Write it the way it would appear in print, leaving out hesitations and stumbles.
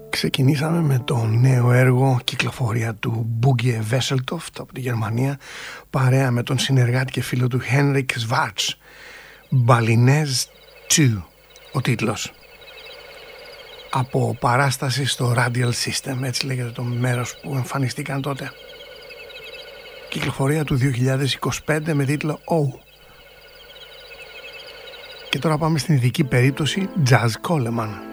Ξεκινήσαμε με το νέο έργο, κυκλοφορία του Μπούγκε Βέσελτοφτ από τη Γερμανία, παρέα με τον συνεργάτη και φίλο του Henrik Schwarz. Balinese 2 ο τίτλος. Από παράσταση στο Radial System, έτσι λέγεται το μέρος που εμφανιστήκαν τότε. Κυκλοφορία του 2025 με τίτλο Oh. Και τώρα πάμε στην ειδική περίπτωση Jazz Coleman.